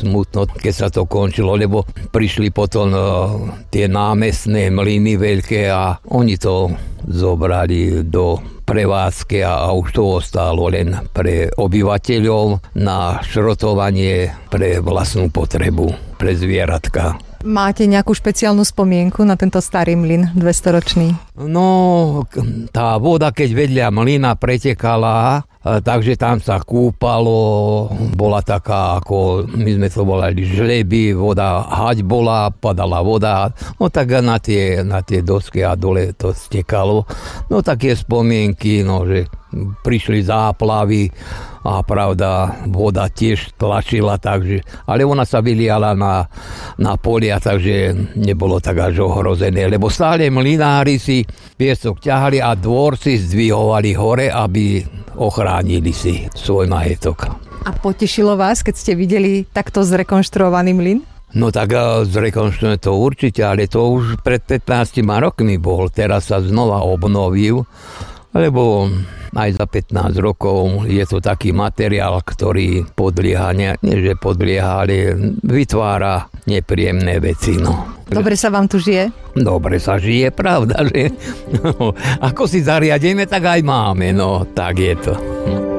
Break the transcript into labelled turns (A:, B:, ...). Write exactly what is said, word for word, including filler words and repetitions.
A: smutno, keď sa to končilo, lebo prišli potom uh, tie námestné mlyny veľké a oni to zobrali do prevádzky a, a už to ostalo len pre obyvateľov na šrotovanie pre vlastnú potrebu, pre zvieratka.
B: Máte nejakú špeciálnu spomienku na tento starý mlyn dvestoročný?
A: No, tá voda, keď vedľa mlyna pretekala, takže tam sa kúpalo, bola taká, ako my sme to volali žleby, voda, haď bola, padala voda, no tak na tie, na tie dosky a dole to stekalo. No také spomienky, no, že prišli záplavy a pravda, voda tiež tlačila, takže, ale ona sa vyliala na, na polia, takže nebolo tak až ohrozené, lebo stále mlynári si piesok ťahali a dvorci zdvihovali hore, aby ochránili si svoj majetok.
B: A potešilo vás, keď ste videli takto zrekonštruovaný mlyn?
A: No tak zrekonštruujeme to určite, ale to už pred pätnástimi rokmi bol, teraz sa znova obnovil, lebo aj za pätnásť rokov je to taký materiál, ktorý podlieha, nie, nie že podlieha, ale vytvára nepríjemné veci. No.
B: Dobre sa vám tu žije?
A: Dobre sa žije, pravda, že? No, ako si zariadíme, tak aj máme, no tak je to.